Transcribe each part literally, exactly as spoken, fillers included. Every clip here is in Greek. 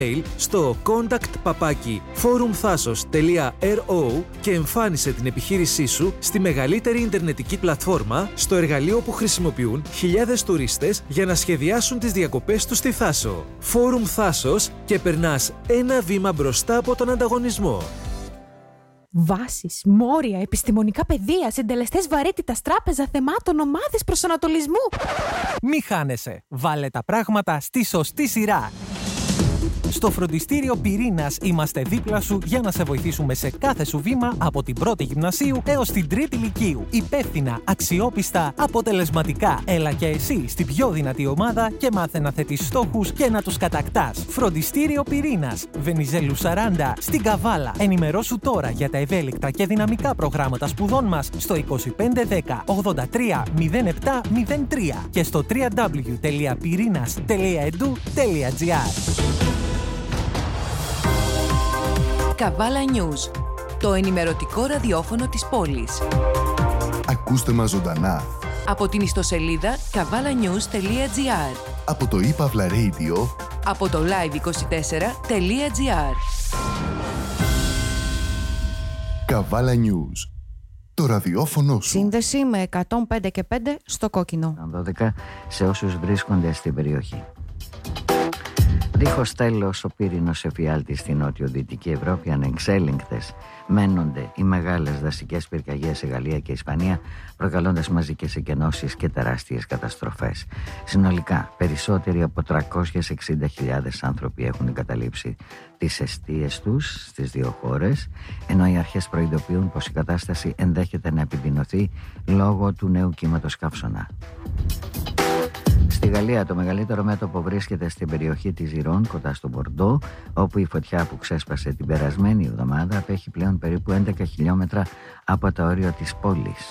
στο contact παπάκι forumthasos τελεία ρο και εμφάνισε την επιχείρησή σου στη μεγαλύτερη ιντερνετική πλατφόρμα, στο εργαλείο που χρησιμοποιούν χιλιάδες τουρίστες για να σχεδιάσουν τις διακοπές τους στη Θάσο. Forum Thassos και περνάς ένα βήμα μπροστά από τον ανταγωνισμό. Βάσεις, μόρια, επιστημονικά πεδία, συντελεστές βαρύτητας, τράπεζα θεμάτων, ομάδες προσανατολισμού. Μη χάνεσαι. Βάλε τα πράγματα στη σωστή σειρά. Στο φροντιστήριο Πυρήνας είμαστε δίπλα σου για να σε βοηθήσουμε σε κάθε σου βήμα από την πρώτη γυμνασίου έως την τρίτη λυκείου. Υπεύθυνα, αξιόπιστα, αποτελεσματικά. Έλα και εσύ στην πιο δυνατή ομάδα και μάθε να θέτεις στόχους και να τους κατακτάς. Φροντιστήριο Πυρήνας, Βενιζέλου σαράντα, στην Καβάλα. Ενημερώσου τώρα για τα ευέλικτα και δυναμικά προγράμματα σπουδών μας στο είκοσι πέντε δέκα ογδόντα τρία μηδέν επτά μηδέν τρία και στο double-u double-u double-u τελεία πυρίnas τελεία e d u τελεία g r. Καβάλα News, το ενημερωτικό ραδιόφωνο της πόλης. Ακούστε μας ζωντανά Από την ιστοσελίδα καβάλα νιούς τελεία τζι άρ, από το ePavla Radio, από το live είκοσι τέσσερα τελεία τζι άρ. Καβάλα News, το ραδιόφωνο σου. Σύνδεση με εκατόν πέντε και πέντε στο κόκκινο. δώδεκα σε όσους βρίσκονται στην περιοχή. Δίχως τέλος, ο πύρινος εφιάλτης στην νότιο-δυτική Ευρώπη, ανεξέλεγκτες μένονται οι μεγάλες δασικές πυρκαγιές σε Γαλλία και Ισπανία, προκαλώντας μαζικές εκενώσεις και τεράστιες καταστροφές. Συνολικά, περισσότεροι από τριακόσιες εξήντα χιλιάδες άνθρωποι έχουν εγκαταλείψει τις εστίες τους στις δύο χώρες, ενώ οι αρχές προειδοποιούν πως η κατάσταση ενδέχεται να επιδεινωθεί λόγω του νέου κύματος καύσωνα. Στη Γαλλία το μεγαλύτερο μέτωπο βρίσκεται στην περιοχή της Ιρών, κοντά στο Μπορντό, όπου η φωτιά που ξέσπασε την περασμένη εβδομάδα απέχει πλέον περίπου έντεκα χιλιόμετρα από το όριο της πόλης.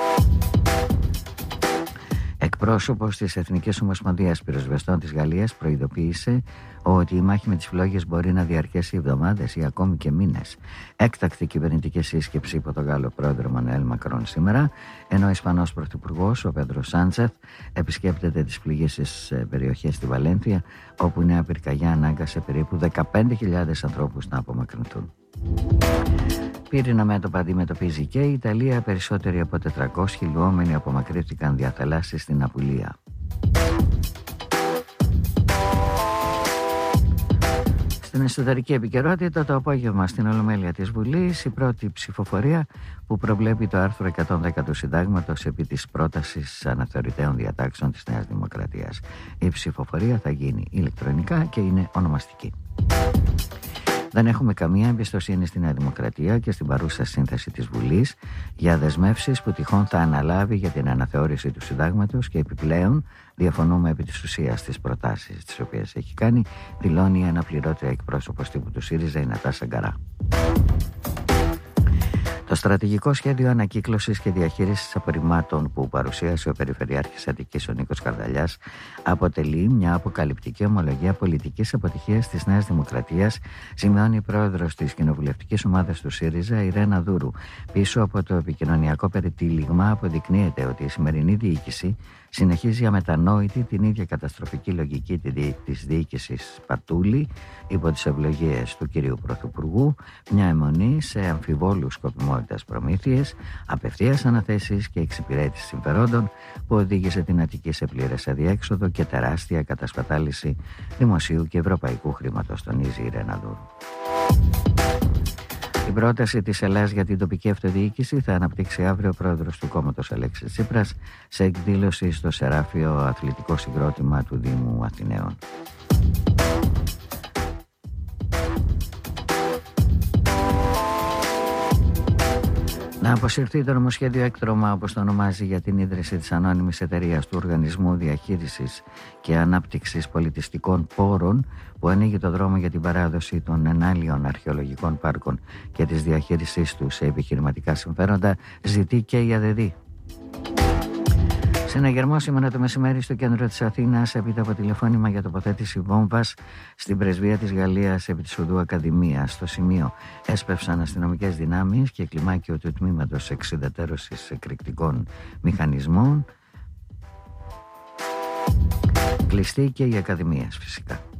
Εκπρόσωπος της Εθνικής Ομοσπονδίας Πυροσβεστών της Γαλλίας προειδοποίησε ότι η μάχη με τις φλόγες μπορεί να διαρκέσει εβδομάδες ή ακόμη και μήνες. Έκτακτη κυβερνητική σύσκεψη υπό τον Γάλλο πρόεδρο Μανουέλ Μακρόν σήμερα, ενώ ο Ισπανός πρωθυπουργός, ο Πέντρο Σάντσεθ, επισκέπτεται τις πληγήσεις περιοχές στη Βαλένθια, όπου η νέα πυρκαγιά ανάγκασε περίπου δεκαπέντε χιλιάδες ανθρώπους να απομακρυνθούν. Πύρινα μέτωπα αντιμετωπίζει και η Ιταλία. Περισσότεροι από τετρακόσιοι λουόμενοι απομακρύνθηκαν δια θαλάσσης στην Απουλία. Στην εσωτερική επικαιρότητα, το απόγευμα στην Ολομέλεια της Βουλής, η πρώτη ψηφοφορία που προβλέπει το άρθρο εκατόν δέκα του Συντάγματος επί της πρότασης αναθεωρητέων διατάξεων της Νέας Δημοκρατίας. Η ψηφοφορία θα γίνει ηλεκτρονικά και είναι ονομαστική. Δεν έχουμε καμία εμπιστοσύνη στη Νέα Δημοκρατία και στην παρούσα σύνθεση της Βουλής για δεσμεύσεις που τυχόν θα αναλάβει για την αναθεώρηση του Συντάγματος και επιπλέον διαφωνούμε επί της ουσίας της προτάσεις τις οποίες έχει κάνει, δηλώνει η αναπληρώτρια εκπρόσωπος τύπου του ΣΥΡΙΖΑ, η Νατάσα Γκαρά. Το στρατηγικό σχέδιο ανακύκλωσης και διαχείρισης απορριμμάτων που παρουσίασε ο Περιφερειάρχης Αττικής ο Νίκος Καρδαλιάς αποτελεί μια αποκαλυπτική ομολογία πολιτικής αποτυχίας της Νέας Δημοκρατίας, σημειώνει η πρόεδρος της κοινοβουλευτικής ομάδας του ΣΥΡΙΖΑ, η Ρένα Δούρου. Πίσω από το επικοινωνιακό περιτύλιγμα αποδεικνύεται ότι η σημερινή διοίκηση συνεχίζει αμετανόητη την ίδια καταστροφική λογική της διοίκησης Πατούλη υπό τις ευλογίες του κυρίου Πρωθυπουργού, μια αιμονή σε αμφιβόλους σκοπιμότητας προμήθειες, απευθείας αναθέσεις και εξυπηρέτηση συμφερόντων που οδήγησε την Αττική σε πλήρες αδιέξοδο και τεράστια κατασπατάληση δημοσίου και ευρωπαϊκού χρήματος, τονίζει η Ρένα Δούρου. Την πρόταση της Ελλάς για την τοπική αυτοδιοίκηση θα αναπτύξει αύριο ο πρόεδρος του κόμματος Αλέξης Τσίπρας σε εκδήλωση στο Σεράφιο Αθλητικό Συγκρότημα του Δήμου Αθηναίων. Να αποσυρθεί το νομοσχέδιο έκτρωμα, όπως το ονομάζει, για την ίδρυση της ανώνυμης εταιρείας του Οργανισμού Διαχείρισης και Ανάπτυξης Πολιτιστικών Πόρων, που ανοίγει το δρόμο για την παράδοση των ενάλιων αρχαιολογικών πάρκων και της διαχείρισής τους σε επιχειρηματικά συμφέροντα, ζητεί και η ΑΔΕΔ. Συναγερμό σήμερα το μεσημέρι στο κέντρο της Αθήνας, έπειτα από τηλεφώνημα για τοποθέτηση βόμβας στην πρεσβεία της Γαλλίας επί της Οδού Ακαδημίας. Στο σημείο έσπευσαν αστυνομικές δυνάμεις και κλιμάκιο του τμήματος εξουδετερώσης εκρηκτικών μηχανισμών. Κλειστή και η Ακαδημίας φυσικά.